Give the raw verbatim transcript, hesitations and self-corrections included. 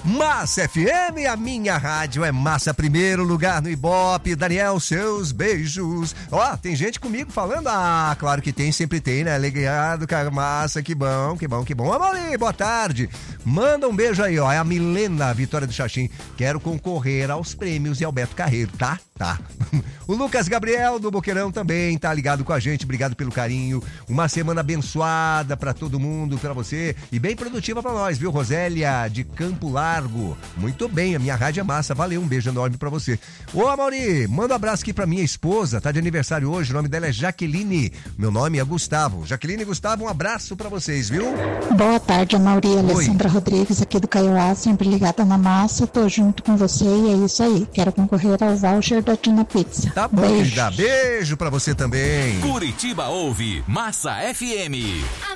Massa F M, a minha rádio é massa, primeiro lugar no Ibope. Daniel, seus beijos. Ó, tem gente comigo falando? Ah, claro que tem, sempre tem, né? Ligado, cara, massa, que bom, que bom, que bom. Amor, boa tarde. Manda um beijo aí, ó. É a Milena, Vitória do Xaxim. Quero concorrer aos prêmios e ao Beto Carreiro, tá? Tá. O Lucas Gabriel do Boqueirão também tá ligado com a gente. Obrigado pelo carinho. Uma semana abençoada pra todo mundo, pra você e bem produtiva pra nós, viu? Rosélia de Campo Largo. Muito bem, a minha rádio é massa. Valeu, um beijo enorme pra você. Ô, Amauri, manda um abraço aqui pra minha esposa. Tá de aniversário hoje. O nome dela é Jaqueline. Meu nome é Gustavo. Jaqueline e Gustavo, um abraço pra vocês, viu? Boa tarde, Amauri. Alessandra Rodrigues aqui do Caiuá, sempre ligada na massa. Tô junto com você e é isso aí. Quero concorrer ao voucher da Tina Pizza. Tá bom, querida. Beijo pra você também. Curitiba ouve Massa F M.